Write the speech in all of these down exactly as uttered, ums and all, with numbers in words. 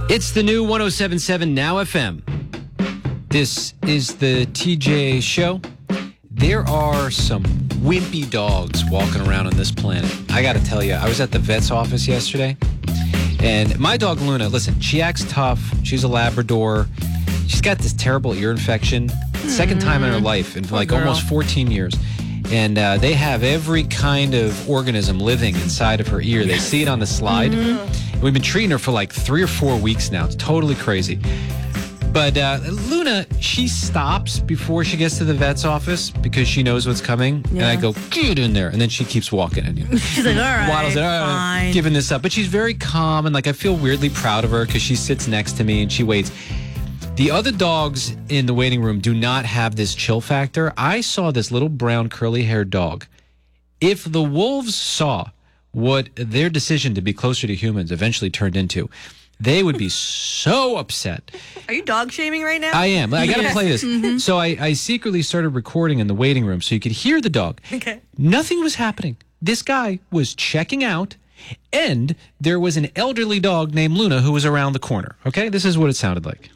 It's the new one oh seven point seven Now F M. This is the T J Show. There are some wimpy dogs walking around on this planet. I got to tell you, I was at the vet's office yesterday, and my dog Luna, listen, she acts tough. She's a Labrador. She's got this terrible ear infection. Mm. Second time in her life in like girl. almost fourteen years. And uh, they have every kind of organism living inside of her ear. They see it on the slide. Mm-hmm. We've been treating her for like three or four weeks now. It's totally crazy. But uh, Luna, she stops before she gets to the vet's office because she knows what's coming. Yeah. And I go, get in there. And then she keeps walking. And, you know, she's like, all right, waddles it, all right, fine. Giving this up. But she's very calm. And like I feel weirdly proud of her because she sits next to me and she waits. The other dogs in the waiting room do not have this chill factor. I saw this little brown curly-haired dog. If the wolves saw what their decision to be closer to humans eventually turned into, they would be so upset. Are you dog shaming right now? I am. I got to Yes. play this. Mm-hmm. So I, I secretly started recording in the waiting room so you could hear the dog. Okay. Nothing was happening. This guy was checking out, and there was an elderly dog named Luna who was around the corner. Okay? This is what it sounded like.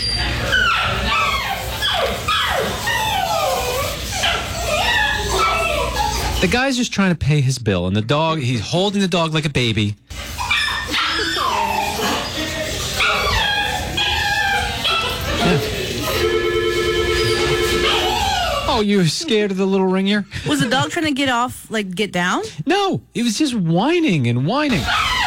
The guy's just trying to pay his bill, and the dog, he's holding the dog like a baby. Yeah. Oh, you were scared of the little ring ear? Was the dog trying to get off, like get down? No, it was just whining and whining.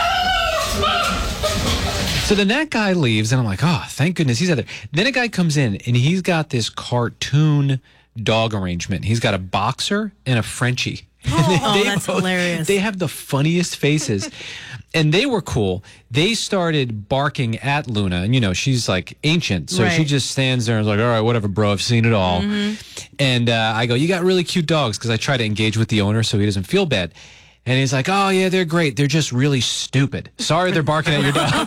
So then that guy leaves, and I'm like, oh, thank goodness he's out there. Then a guy comes in, and he's got this cartoon dog arrangement. He's got a boxer and a Frenchie. Oh, they, oh they that's both, hilarious. They have the funniest faces. And they were cool. They started barking at Luna. And, you know, she's like ancient. So Right. she just stands there and is like, all right, whatever, bro. I've seen it all. Mm-hmm. And uh, I go, you got really cute dogs, because I try to engage with the owner so he doesn't feel bad. And he's like, oh, yeah, they're great. They're just really stupid. Sorry they're barking at your dog.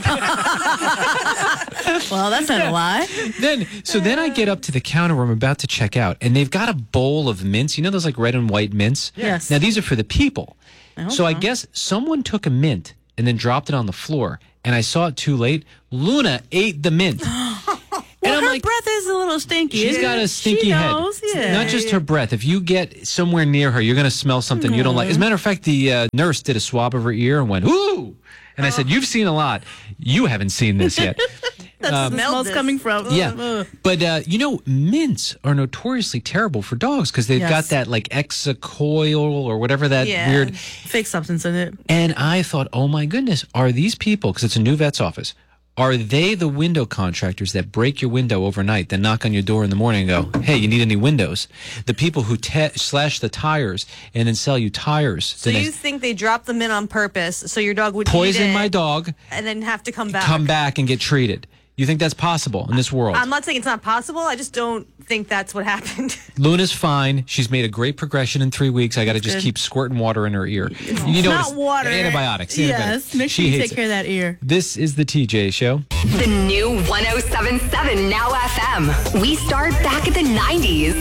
Well, that's not a lie. Then, so then I get up to the counter where I'm about to check out, and they've got a bowl of mints. You know those like red and white mints? Yes. Now, these are for the people. Oh, so I wow. guess someone took a mint and then dropped it on the floor, and I saw it too late. Luna ate the mint. Well, I'm her like, breath is a little stinky. She's got a stinky she head. knows, It's yeah. not just her breath. If you get somewhere near her, you're going to smell something you don't like. As a matter of fact, the uh, nurse did a swab of her ear and went, ooh. And I said, you've seen a lot. You haven't seen this yet. That's Um, the smell's coming from. Yeah. Ugh. But, uh, you know, mints are notoriously terrible for dogs because they've Yes. got that, like, exacoil or whatever that Yeah. weird. Fake substance in it. And I thought, oh, my goodness, are these people, because it's a new vet's office, are they the window contractors that break your window overnight, then knock on your door in the morning and go, hey, you need any windows? The people who te- slash the tires and then sell you tires. So the you next- think they dropped them in on purpose so your dog would poison eat it my dog, and then have to come back? come back and get treated. You think that's possible in this world? I'm not saying it's not possible. I just don't think that's what happened. Luna's fine. She's made a great progression in three weeks. I got to just good. keep squirting water in her ear. It's You know not what? water. Antibiotics. Yes. antibiotics. Make sure She you hates take care of that ear. it. This is the T J Show. The new one oh seven point seven Now F M. We start back at the nineties.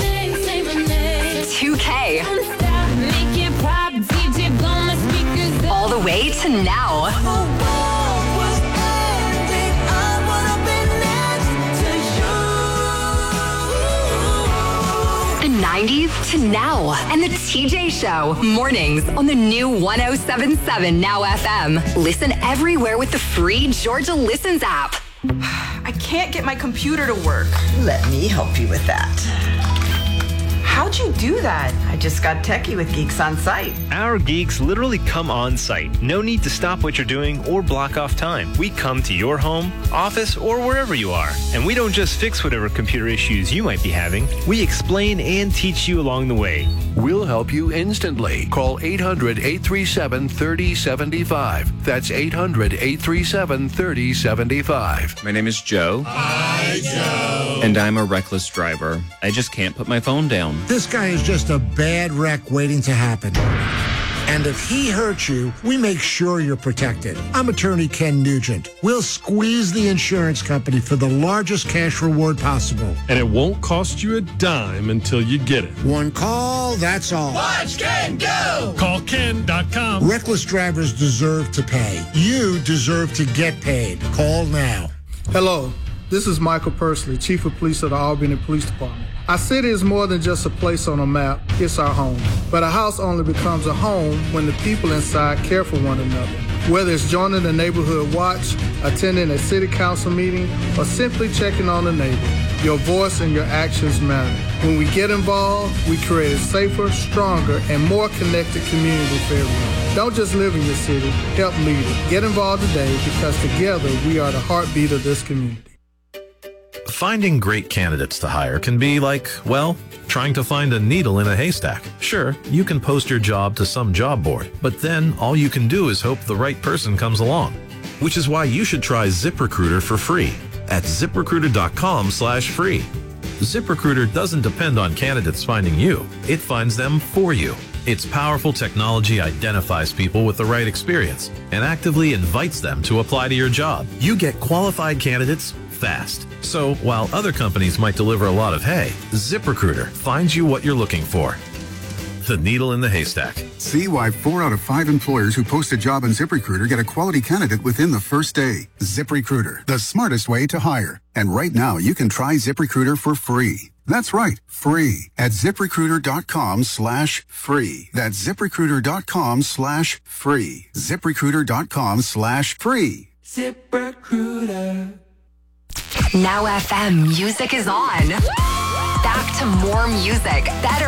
two K. All the way to now. The nineties to now. And the T J Show. Mornings on the new one oh seven point seven Now F M. Listen everywhere with the free Georgia Listens app. I can't get my computer to work. Let me help you with that. How'd you do that? I just got techie with Geeks on Site. Our geeks literally come on site. No need to stop what you're doing or block off time. We come to your home, office, or wherever you are. And we don't just fix whatever computer issues you might be having. We explain and teach you along the way. We'll help you instantly. Call eight hundred, eight three seven, three oh seven five. That's eight hundred, eight three seven, three oh seven five. My name is Joe. Hi, Joe. And I'm a reckless driver. I just can't put my phone down. This guy is just a bad wreck waiting to happen. And if he hurts you, we make sure you're protected. I'm attorney Ken Nugent. We'll squeeze the insurance company for the largest cash reward possible. And it won't cost you a dime until you get it. One call, that's all. Watch Ken go! Call Ken dot com. Reckless drivers deserve to pay. You deserve to get paid. Call now. Hello, this is Michael Pursley, Chief of Police of the Albany Police Department. Our city is more than just a place on a map, it's our home. But a house only becomes a home when the people inside care for one another. Whether it's joining the neighborhood watch, attending a city council meeting, or simply checking on a neighbor, your voice and your actions matter. When we get involved, we create a safer, stronger, and more connected community for everyone. Don't just live in your city, help lead it. Get involved today because together we are the heartbeat of this community. Finding great candidates to hire can be like, well, trying to find a needle in a haystack. Sure, you can post your job to some job board, but then all you can do is hope the right person comes along. Which is why you should try ZipRecruiter for free at ZipRecruiter.com slash free. ZipRecruiter doesn't depend on candidates finding you. It finds them for you. Its powerful technology identifies people with the right experience and actively invites them to apply to your job. You get qualified candidates fast. So while other companies might deliver a lot of hay, ZipRecruiter finds you what you're looking for. The needle in the haystack. See why four out of five employers who post a job on ZipRecruiter get a quality candidate within the first day. ZipRecruiter, the smartest way to hire. And right now, you can try ZipRecruiter for free. That's right, free at ZipRecruiter.com slash free. That's ZipRecruiter.com slash free. ZipRecruiter.com slash free. ZipRecruiter. Now F M music is on. Back to more music, better